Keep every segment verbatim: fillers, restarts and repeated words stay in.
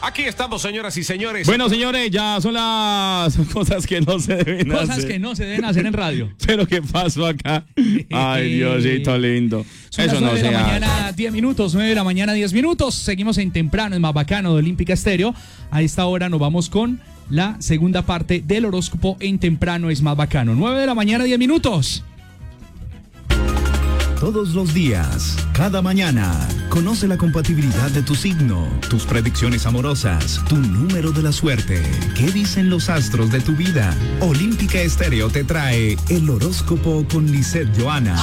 Aquí estamos, señoras y señores. Bueno, señores, ya son las cosas que no se deben Cosas hacer. que no se deben hacer en radio. Pero ¿qué pasó acá? Ay, Diosito lindo. Son Eso las no nueve de se la hace. mañana, diez minutos, nueve de la mañana, diez minutos. Seguimos en Temprano, en Más Bacano de Olímpica Estéreo. A esta hora nos vamos con la segunda parte del horóscopo en Temprano es Más Bacano. nueve de la mañana, diez minutos. Todos los días, cada mañana, conoce la compatibilidad de tu signo, tus predicciones amorosas, tu número de la suerte. ¿Qué dicen los astros de tu vida? Olímpica Estéreo te trae el horóscopo con Lisette Joana.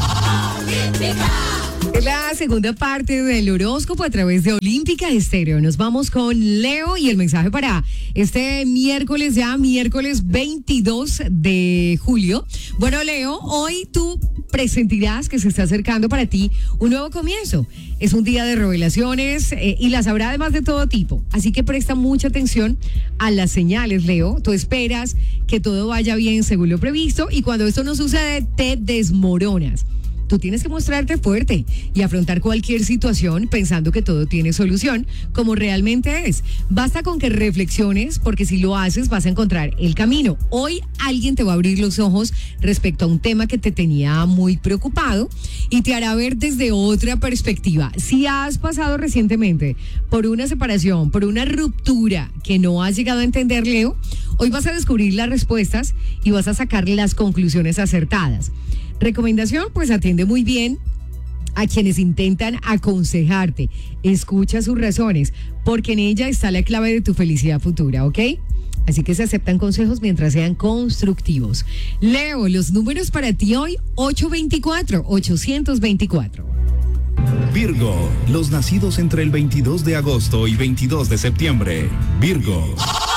Es la segunda parte del horóscopo a través de Olímpica Estéreo. Nos vamos con Leo y el mensaje para este miércoles, ya miércoles veintidós de julio. Bueno, Leo, hoy tú presentirás que se está acercando para ti un nuevo comienzo. Es un día de revelaciones eh, y las habrá además de todo tipo. Así que presta mucha atención a las señales, Leo. Tú esperas que todo vaya bien según lo previsto y cuando esto no sucede te desmoronas. Tú tienes que mostrarte fuerte y afrontar cualquier situación pensando que todo tiene solución, como realmente es. Basta con que reflexiones, porque si lo haces vas a encontrar el camino. Hoy alguien te va a abrir los ojos respecto a un tema que te tenía muy preocupado y te hará ver desde otra perspectiva. Si has pasado recientemente por una separación, por una ruptura que no has llegado a entender, Leo, hoy vas a descubrir las respuestas y vas a sacar las conclusiones acertadas. Recomendación, pues atiende muy bien a quienes intentan aconsejarte. Escucha sus razones, porque en ella está la clave de tu felicidad futura, ¿ok? Así que se aceptan consejos mientras sean constructivos. Leo, los números para ti hoy, ocho veinticuatro, ochocientos veinticuatro. Virgo, los nacidos entre el veintidós de agosto y veintidós de septiembre. Virgo.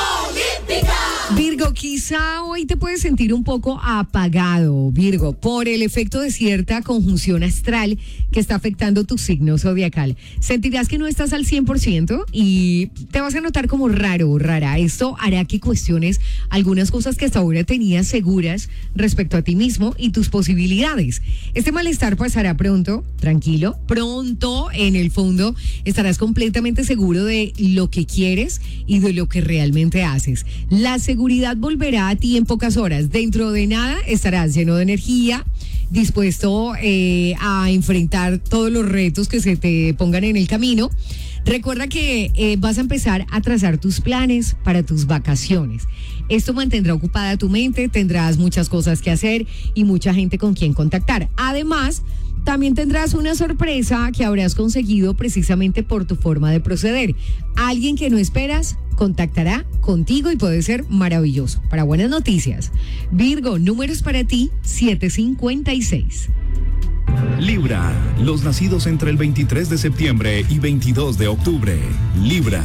Virgo, quizá hoy te puedes sentir un poco apagado, Virgo, por el efecto de cierta conjunción astral que está afectando tu signo zodiacal. Sentirás que no estás al cien por ciento y te vas a notar como raro o rara. Esto hará que cuestiones algunas cosas que hasta ahora tenías seguras respecto a ti mismo y tus posibilidades. Este malestar pasará pronto, tranquilo, pronto en el fondo estarás completamente seguro de lo que quieres y de lo que realmente haces. La seguridad volverá a ti en pocas horas. Dentro de nada estarás lleno de energía, dispuesto eh, a enfrentar todos los retos que se te pongan en el camino. Recuerda que eh, vas a empezar a trazar tus planes para tus vacaciones. Esto mantendrá ocupada tu mente, tendrás muchas cosas que hacer y mucha gente con quien contactar. Además, también tendrás una sorpresa que habrás conseguido precisamente por tu forma de proceder. Alguien que no esperas contactará contigo y puede ser maravilloso. Para buenas noticias. Virgo, números para ti, setecientos cincuenta y seis. Libra, los nacidos entre el veintitrés de septiembre y veintidós de octubre. Libra.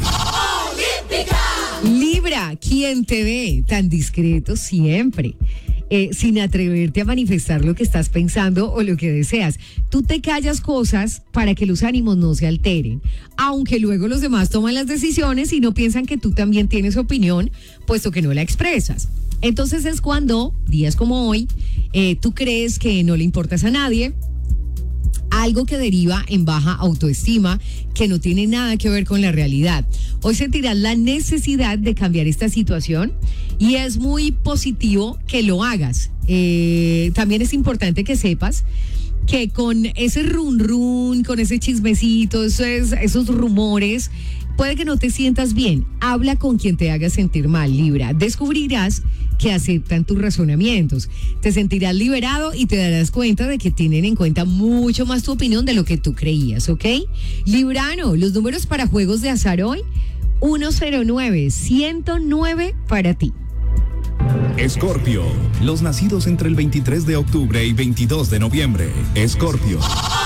Libra, quien te ve tan discreto siempre. Eh, sin atreverte a manifestar lo que estás pensando o lo que deseas. Tú te callas cosas para que los ánimos no se alteren, aunque luego los demás toman las decisiones y no piensan que tú también tienes opinión, puesto que no la expresas. Entonces es cuando, días como hoy, eh, tú crees que no le importas a nadie, algo que deriva en baja autoestima, que no tiene nada que ver con la realidad. Hoy sentirás la necesidad de cambiar esta situación y es muy positivo que lo hagas. Eh, también es importante que sepas que con ese run run, con ese chismecito, esos, esos rumores, puede que no te sientas bien. Habla con quien te haga sentir mal, Libra. Descubrirás que aceptan tus razonamientos. Te sentirás liberado y te darás cuenta de que tienen en cuenta mucho más tu opinión de lo que tú creías, ¿ok? Librano, los números para juegos de azar hoy, ciento nueve, ciento nueve para ti. Escorpio, los nacidos entre el veintitrés de octubre y veintidós de noviembre. Escorpio.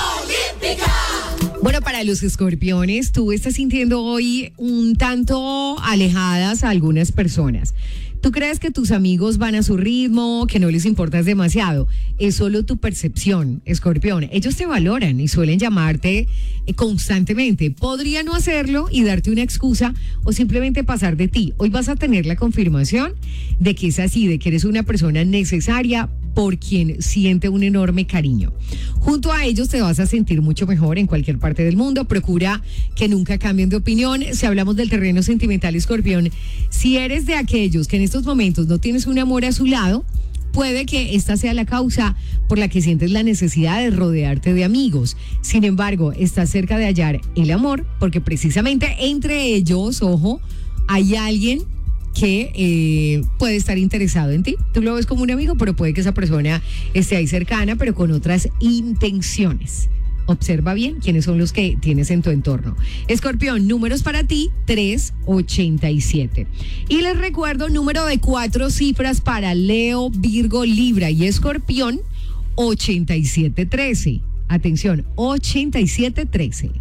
Bueno, para los escorpiones, tú estás sintiendo hoy un tanto alejadas a algunas personas. Tú crees que tus amigos van a su ritmo, que no les importas demasiado. Es solo tu percepción, Escorpión. Ellos te valoran y suelen llamarte eh, constantemente. Podría no hacerlo y darte una excusa o simplemente pasar de ti. Hoy vas a tener la confirmación de que es así, de que eres una persona necesaria por quien siente un enorme cariño. Junto a ellos te vas a sentir mucho mejor en cualquier parte del mundo. Procura que nunca cambien de opinión. Si hablamos del terreno sentimental, Escorpión, si eres de aquellos que en estos momentos no tienes un amor a su lado, puede que esta sea la causa por la que sientes la necesidad de rodearte de amigos. Sin embargo, estás cerca de hallar el amor, porque precisamente entre ellos, ojo, hay alguien que eh, puede estar interesado en ti. Tú lo ves como un amigo, pero puede que esa persona esté ahí cercana, pero con otras intenciones. Observa bien quiénes son los que tienes en tu entorno. Escorpión, números para ti, tres ochenta y siete. Y les recuerdo, número de cuatro cifras para Leo, Virgo, Libra y Escorpión, ochenta y siete trece. Atención, ochenta y siete trece.